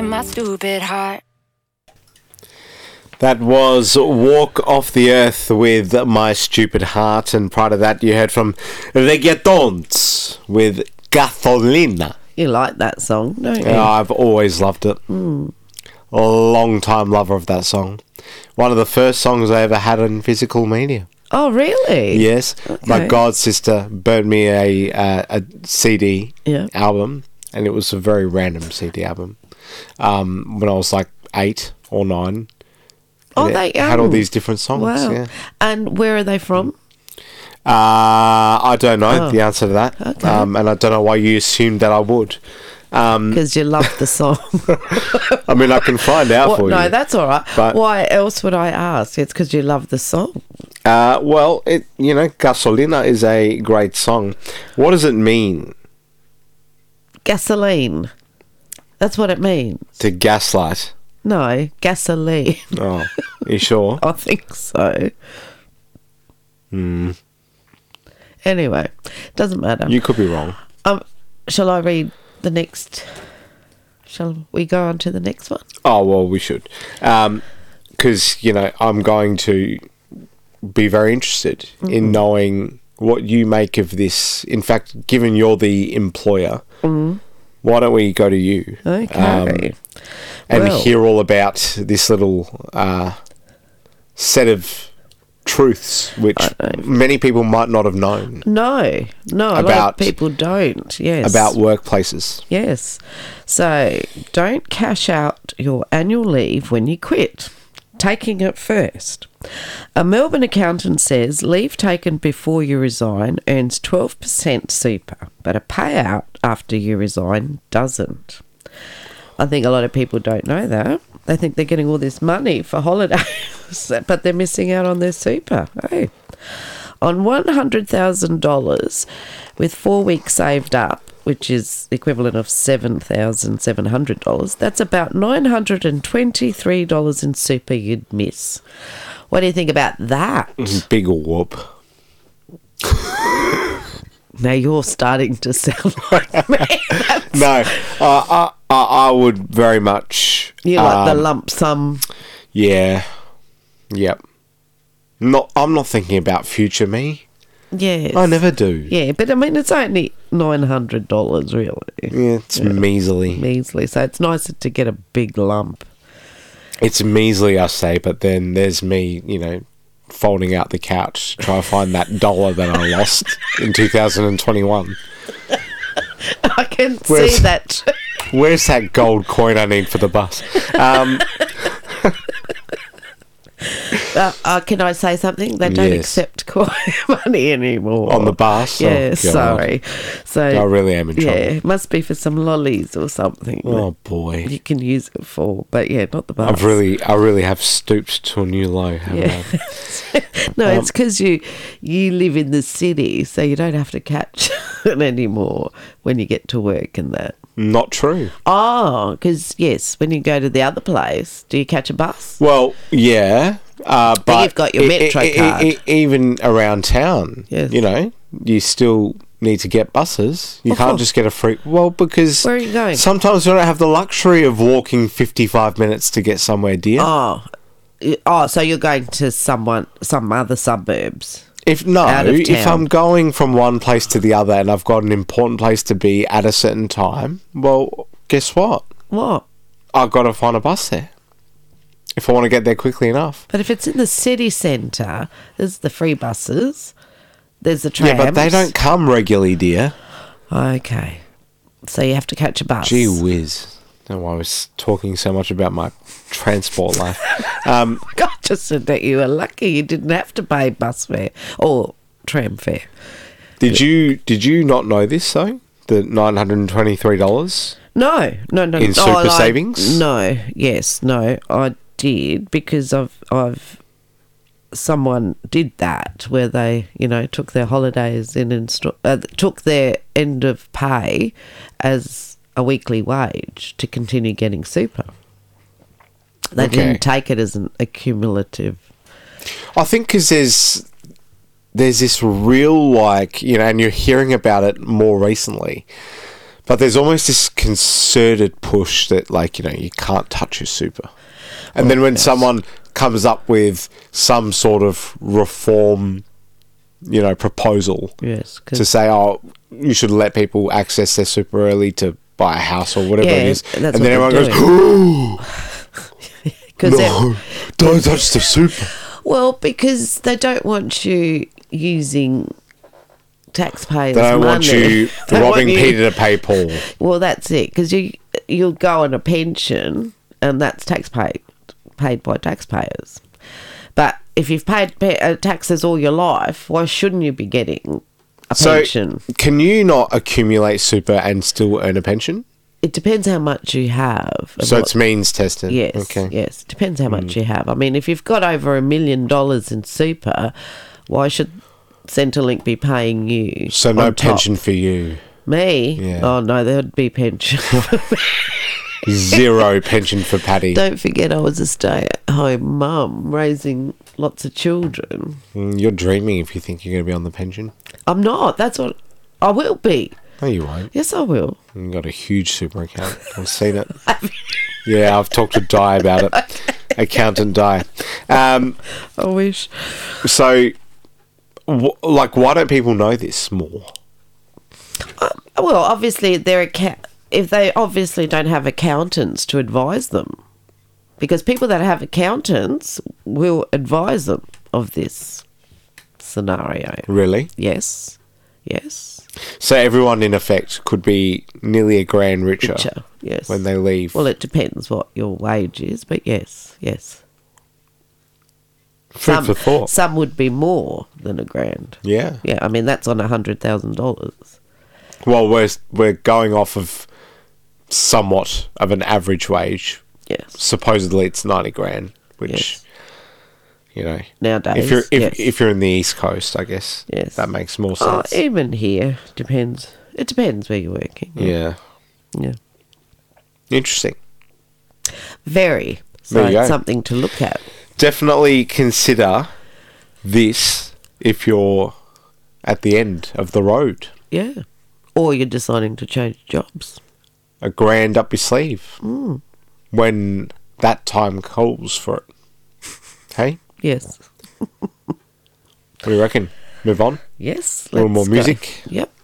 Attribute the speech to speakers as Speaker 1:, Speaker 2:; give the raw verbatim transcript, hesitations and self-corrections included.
Speaker 1: in my stupid heart.
Speaker 2: That was Walk Off the Earth with My Stupid Heart, and prior to that you heard from Reggaetons with Gasolina.
Speaker 3: You like that song, don't you?
Speaker 2: Yeah, I've always loved it.
Speaker 3: Mm.
Speaker 2: A long time lover of that song. One of the first songs I ever had in physical media.
Speaker 3: Oh, really?
Speaker 2: Yes.
Speaker 3: Okay.
Speaker 2: My god sister burned me a, uh, a C D
Speaker 3: Yeah.
Speaker 2: album, and it was a very random C D album um, when I was like eight or nine.
Speaker 3: Oh,
Speaker 2: And
Speaker 3: they
Speaker 2: it had all
Speaker 3: young.
Speaker 2: these different songs.
Speaker 3: Wow.
Speaker 2: Yeah.
Speaker 3: And where are they from?
Speaker 2: Uh, I don't know
Speaker 3: Oh.
Speaker 2: the answer to that.
Speaker 3: Okay.
Speaker 2: Um, and I don't know why you assumed that I would. Um,
Speaker 3: Because you love the song.
Speaker 2: I mean, I can find out
Speaker 3: Well,
Speaker 2: for
Speaker 3: no,
Speaker 2: you.
Speaker 3: that's all right.
Speaker 2: But-
Speaker 3: Why else would I ask? It's because you love the song.
Speaker 2: Uh, well, it you know, Gasolina is a great song. What does it mean
Speaker 3: Gasoline. That's what it means.
Speaker 2: to gaslight?
Speaker 3: No, gasoline.
Speaker 2: Oh, you sure?
Speaker 3: I think so.
Speaker 2: Hmm.
Speaker 3: Anyway, doesn't matter.
Speaker 2: You could be wrong.
Speaker 3: Um, shall I read the next? Shall we go on to the next one?
Speaker 2: Oh, well, we should. Because, you know, I'm going to be very interested
Speaker 3: Mm-hmm.
Speaker 2: in knowing what you make of this. In fact, given you're the employer,
Speaker 3: Mm-hmm.
Speaker 2: why don't we go to you?
Speaker 3: Okay.
Speaker 2: Um, and
Speaker 3: Well-
Speaker 2: hear all about this little uh, set of truths which many people might not have known
Speaker 3: No, no, a lot of
Speaker 2: About-
Speaker 3: people don't. Yes.
Speaker 2: about workplaces.
Speaker 3: Yes. So don't cash out your annual leave when you quit. Taking it first. A Melbourne accountant says leave taken before you resign earns twelve percent super, but a payout after you resign doesn't. I think a lot of people don't know that. They think they're getting all this money for holidays, but they're missing out on their super. Hey. On one hundred thousand dollars with four weeks saved up, which is the equivalent of seven thousand seven hundred dollars, that's about nine hundred twenty-three dollars in super you'd miss. What do you think about that?
Speaker 2: Big whoop.
Speaker 3: Now you're starting to sound like me. That's-
Speaker 2: No, uh, I, I, I would very much.
Speaker 3: You like
Speaker 2: um,
Speaker 3: the lump sum.
Speaker 2: Yeah. Yep. Not. I'm not thinking about future me.
Speaker 3: Yes.
Speaker 2: I never do.
Speaker 3: Yeah, but I mean, it's only nine hundred dollars really.
Speaker 2: Yeah, it's measly.
Speaker 3: Measly. So it's nicer to get a big lump.
Speaker 2: It's measly, I say, but then there's me, you know, folding out the couch to try to find that dollar that I lost in two thousand twenty-one.
Speaker 3: I can
Speaker 2: Where's-
Speaker 3: see that.
Speaker 2: Where's that gold coin I need for the bus? Um,
Speaker 3: Uh, uh, can I say something? They don't
Speaker 2: Yes.
Speaker 3: accept coin money anymore.
Speaker 2: On the bus? Oh,
Speaker 3: Yeah,
Speaker 2: God.
Speaker 3: sorry. So
Speaker 2: I really am in
Speaker 3: yeah,
Speaker 2: trouble.
Speaker 3: it must be for some lollies or something.
Speaker 2: Oh,
Speaker 3: that
Speaker 2: boy.
Speaker 3: you can use it for, but yeah, not the bus.
Speaker 2: I've really, I really have stooped to a new low, haven't
Speaker 3: Yeah.
Speaker 2: I?
Speaker 3: no,
Speaker 2: Um,
Speaker 3: it's because you you live in the city, so you don't have to catch it anymore when you get to work and that.
Speaker 2: Not true.
Speaker 3: Oh, because yes, when you go to the other place, do you catch a bus?
Speaker 2: Well, yeah, uh, but
Speaker 3: you've got your
Speaker 2: e-
Speaker 3: Metro
Speaker 2: e- e-
Speaker 3: card.
Speaker 2: e- even around town,
Speaker 3: Yes.
Speaker 2: you know, you still need to get buses. You
Speaker 3: Of
Speaker 2: can't
Speaker 3: course.
Speaker 2: just get a free. Well, because
Speaker 3: Where are you going?
Speaker 2: sometimes you don't have the luxury of walking fifty-five minutes to get somewhere, dear.
Speaker 3: Oh, y- oh, so you're going to someone, some other suburbs.
Speaker 2: If no,
Speaker 3: out of
Speaker 2: if
Speaker 3: town.
Speaker 2: I'm going from one place to the other and I've got an important place to be at a certain time, well, guess what?
Speaker 3: What?
Speaker 2: I've got to find a bus there if I want to get there quickly enough.
Speaker 3: But if it's in the city centre, there's the free buses. There's the trams.
Speaker 2: Yeah, but they don't come regularly, dear.
Speaker 3: Okay, so you have to catch a bus.
Speaker 2: Gee whiz. No, I was talking so much about my transport life. Um,
Speaker 3: I just said that you were lucky you didn't have to pay bus fare or tram fare.
Speaker 2: did you did you not know this though? The nine hundred and twenty three dollars.
Speaker 3: No, no, no.
Speaker 2: In
Speaker 3: no,
Speaker 2: super
Speaker 3: I-
Speaker 2: savings?
Speaker 3: No, yes, no, I did because I've, I've, someone did that where they, you know, took their holidays in and st- uh, took their end of pay as a weekly wage to continue getting super. They
Speaker 2: Okay.
Speaker 3: didn't take it as an accumulative.
Speaker 2: I think because there's there's this real like you know, and you're hearing about it more recently. But there's almost this concerted push that, like, you know, you can't touch your super. And then when
Speaker 3: yes.
Speaker 2: someone comes up with some sort of reform, you know, proposal
Speaker 3: Yes.
Speaker 2: to say, oh, you should let people access their super early to buy a house or whatever
Speaker 3: Yeah,
Speaker 2: it is.
Speaker 3: that's
Speaker 2: And
Speaker 3: what
Speaker 2: then everyone
Speaker 3: they're
Speaker 2: goes, oh,
Speaker 3: Because
Speaker 2: no, don't touch the super.
Speaker 3: well, because they don't want you using taxpayers'
Speaker 2: They don't
Speaker 3: money.
Speaker 2: want you
Speaker 3: They want
Speaker 2: robbing
Speaker 3: you-
Speaker 2: Peter to pay Paul.
Speaker 3: Well, that's it. Because you you'll go on a pension, and that's tax paid paid by taxpayers. But if you've paid pa- uh, taxes all your life, why shouldn't you be getting a
Speaker 2: So,
Speaker 3: pension?
Speaker 2: can you not accumulate super and still earn a pension?
Speaker 3: It depends how much you have. and
Speaker 2: So
Speaker 3: what-
Speaker 2: it's means tested.
Speaker 3: Yes,
Speaker 2: Okay.
Speaker 3: yes. Depends how much you have. I mean, if you've got over a million dollars in super, why should Centrelink be paying you?
Speaker 2: So no
Speaker 3: on top?
Speaker 2: pension for you.
Speaker 3: Me?
Speaker 2: Yeah.
Speaker 3: Oh no, there'd be pension.
Speaker 2: Zero pension for Paddy.
Speaker 3: Don't forget, I was a stay-at-home mum raising lots of children.
Speaker 2: Mm, You're dreaming if you think you're going to be on the pension.
Speaker 3: I'm not. That's what I will be.
Speaker 2: No, you won't.
Speaker 3: Yes, I will.
Speaker 2: You've got a huge super account. I've seen it. Yeah, I've talked to Di about it. Accountant Di. Um,
Speaker 3: I wish.
Speaker 2: so, w- like, why don't people know this more?
Speaker 3: Well, obviously, they're acca- if they obviously don't have accountants to advise them, because people that have accountants will advise them of this scenario.
Speaker 2: Really?
Speaker 3: Yes, yes.
Speaker 2: So everyone, in effect, could be nearly a grand richer,
Speaker 3: Richer, yes.
Speaker 2: when they leave.
Speaker 3: Well, it depends what your wage is, but yes, yes.
Speaker 2: Food
Speaker 3: Some
Speaker 2: for thought.
Speaker 3: some would be more than a grand.
Speaker 2: Yeah.
Speaker 3: Yeah, I mean that's on a hundred thousand dollars.
Speaker 2: Well, we're we're going off of somewhat of an average wage.
Speaker 3: Yes.
Speaker 2: Supposedly, it's ninety grand, which
Speaker 3: Yes.
Speaker 2: you know,
Speaker 3: Nowadays,
Speaker 2: if you're if,
Speaker 3: yes.
Speaker 2: if you're in the East Coast, I guess,
Speaker 3: Yes.
Speaker 2: that makes more
Speaker 3: Oh,
Speaker 2: sense.
Speaker 3: even here depends. It depends where you're working.
Speaker 2: yeah,
Speaker 3: Yeah.
Speaker 2: interesting.
Speaker 3: Very. So
Speaker 2: There you
Speaker 3: it's
Speaker 2: go.
Speaker 3: something to look at.
Speaker 2: Definitely consider this if you're at the end of the road.
Speaker 3: Yeah. Or you're deciding to change jobs.
Speaker 2: A grand up your sleeve
Speaker 3: Mm.
Speaker 2: when that time calls for it. Hey,
Speaker 3: Yes.
Speaker 2: what do you reckon? Move on.
Speaker 3: Yes.
Speaker 2: A little
Speaker 3: let's
Speaker 2: more
Speaker 3: go.
Speaker 2: music?
Speaker 3: Yep.